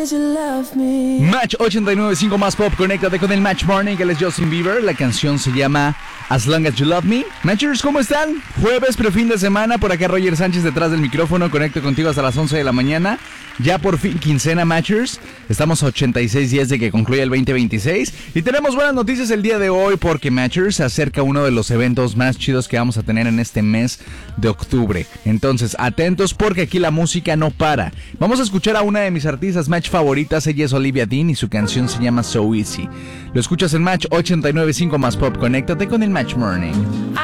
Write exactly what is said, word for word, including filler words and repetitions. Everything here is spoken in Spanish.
as you love me. Match ochenta y nueve punto cinco más pop, conéctate con el Match Morning, él es Justin Bieber, la canción se llama As Long As You Love Me. Matchers, ¿cómo están? Jueves, pero fin de semana, por acá Roger Sánchez detrás del micrófono, conecto contigo hasta las once de la mañana, ya por fin quincena Matchers, estamos a ochenta y seis días de que concluya el veinte veintiséis y tenemos buenas noticias el día de hoy porque Matchers se acerca uno de los eventos más chidos que vamos a tener en este mes de octubre, entonces atentos porque aquí la música no para. Vamos a escuchar a una de mis artistas Match favoritas, ella es Olivia Dean y su canción se llama So Easy. Lo escuchas en Match ochenta y nueve punto cinco más pop, conéctate con el Match Morning.